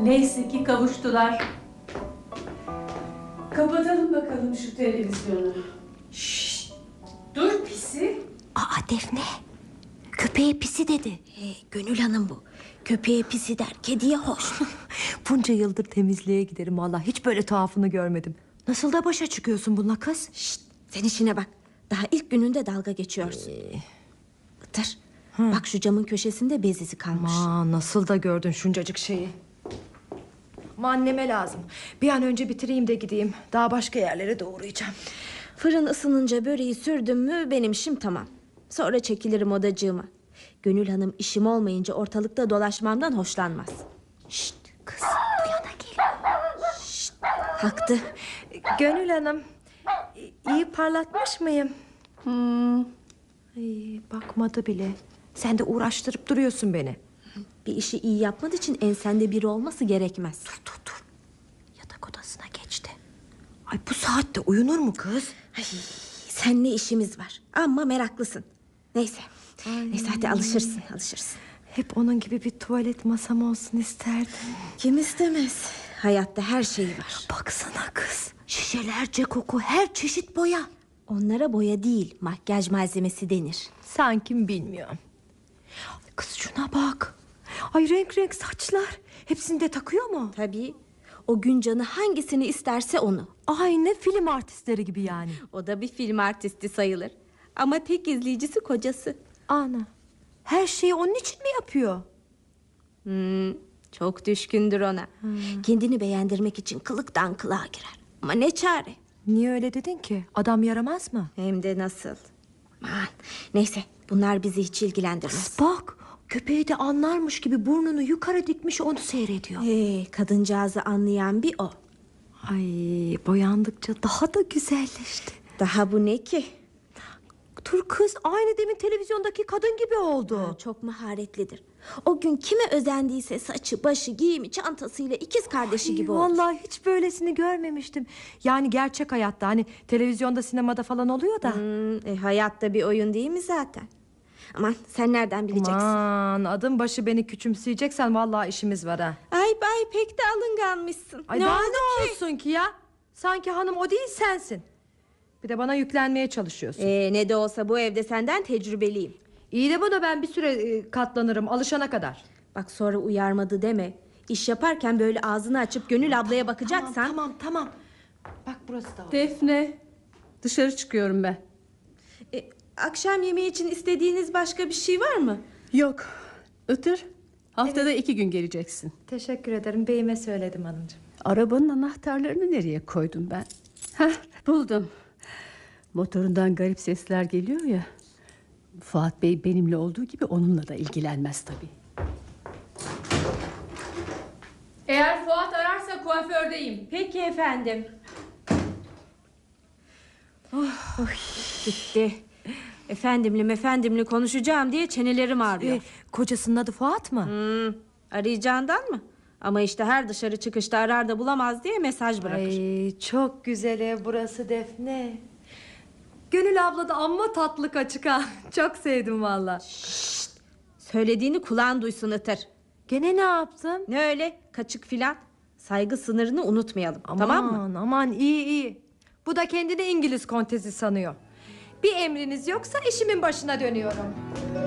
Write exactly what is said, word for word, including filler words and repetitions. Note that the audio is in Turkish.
Neyse ki kavuştular. Kapatalım bakalım şu televizyonu. Şşş, dur pisi. Aa Defne, köpeğe pisi dedi. He, Gönül Hanım bu. Köpeğe pisi der, kediye hoş. Bunca yıldır temizliğe giderim vallahi, hiç böyle tuhafını görmedim. Nasıl da başa çıkıyorsun bununla kız? Şşt, sen işine bak. Daha ilk gününde dalga geçiyorsun. Ee... Itır, bak şu camın köşesinde bez izi kalmış. Aa, nasıl da gördün şuncacık şeyi. Ama anneme lazım. Bir an önce bitireyim de gideyim. Daha başka yerlere de uğrayacağım. Fırın ısınınca böreği sürdüm mü benim işim tamam. Sonra çekilirim odacığıma. Gönül Hanım işim olmayınca ortalıkta dolaşmamdan hoşlanmaz. Şşt kız, bu yana geliyor. Şşt, kalktı. Gönül Hanım, iyi parlatmış mıyım? Hmm. Ay, bakmadı bile. Sen de uğraştırıp duruyorsun beni. Bir işi iyi yapmak için ensende biri olması gerekmez. Dur dur dur. Yatak odasına geçti. Ay, bu saatte uyunur mu kız? Ay, seninle işimiz var ama meraklısın. Neyse. Ay. Neyse hadi alışırsın alışırsın. Hep onun gibi bir tuvalet masam olsun isterdim. Kim istemez? Hayatta her şeyi var. Baksana kız. Şişelerce koku, her çeşit boya. Onlara boya değil, makyaj malzemesi denir. Sanki bilmiyorum. Kız şuna bak. Ay, renk renk saçlar. Hepsini de takıyor mu? Tabii. O gün canı hangisini isterse onu. Aynı film artistleri gibi yani. O da bir film artisti sayılır. Ama tek izleyicisi kocası. Ana. Her şeyi onun için mi yapıyor? Hmm, çok düşkündür ona. Hmm. Kendini beğendirmek için kılıktan kılığa girer. Ama ne çare? Niye öyle dedin ki? Adam yaramaz mı? Hem de nasıl? Aman, neyse bunlar bizi hiç ilgilendirmez. Bak, köpeği de anlarmış gibi burnunu yukarı dikmiş, onu seyrediyor. Hey, kadıncağızı anlayan bir o. Ay, boyandıkça daha da güzelleşti. Daha bu ne ki? Dur kız, aynı demin televizyondaki kadın gibi oldu. Ha, çok maharetlidir. O gün kime özendiyse saçı, başı, giyimi, çantasıyla ikiz kardeşi Ay, gibi oldu. vallahi hiç böylesini görmemiştim. Yani gerçek hayatta, hani televizyonda, sinemada falan oluyor da. Hmm, e, hayatta bir oyun değil mi zaten? Aman sen nereden bileceksin? Aman, adım başı beni küçümseyeceksen vallahi işimiz var ha. Ay bay pek de alınganmışsın. Ay, ne daha oldu ne ki? olsun ki ya? Sanki hanım o değil, sensin. Bir de bana yüklenmeye çalışıyorsun. Ee, ne de olsa bu evde senden tecrübeliyim. İyi de buna ben bir süre e, katlanırım, alışana kadar. Bak sonra uyarmadı deme. İş yaparken böyle ağzını açıp Gönül ablaya bakacaksan. Tamam tamam tamam. Bak burası da var. Defne, dışarı çıkıyorum ben. E, akşam yemeği için istediğiniz başka bir şey var mı? Yok, Itır, haftada evet. iki gün geleceksin. Teşekkür ederim, beyime söyledim hanımcığım. Arabanın anahtarlarını nereye koydum ben? Heh, buldum. Motorundan garip sesler geliyor ya. Fuat Bey benimle olduğu gibi onunla da ilgilenmez tabii. Eğer Fuat ararsa kuafördeyim. Peki efendim. Oh, oh, gitti. Efendimli efendimli konuşacağım diye çenelerim ağrıyor. Ee, kocasının adı Fuat mı? Hmm, arayacağından mı? Ama işte her dışarı çıkışta arar da bulamaz diye mesaj bırakır. Ay, çok güzel ev burası Defne. Gönül abla da amma tatlı kaçık ha. Çok sevdim valla. Söylediğini kulağın duysun Itır. Gene ne yaptım? Ne öyle kaçık filan. Saygı sınırını unutmayalım. Aman, tamam mı? Aman iyi iyi. Bu da kendini İngiliz kontesi sanıyor. Bir emriniz yoksa işimin başına dönüyorum.